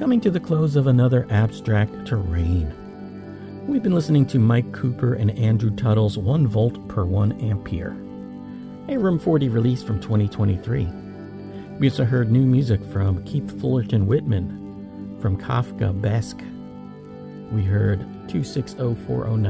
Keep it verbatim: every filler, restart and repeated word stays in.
coming to the close of another Abstract Terrain. We've been listening to Mike Cooper and Andrew Tuttle's one volt per one ampere, a Room forty release from twenty twenty-three. We also heard new music from Keith Fullerton Whitman from Kafka Besk. We heard two six zero four zero nine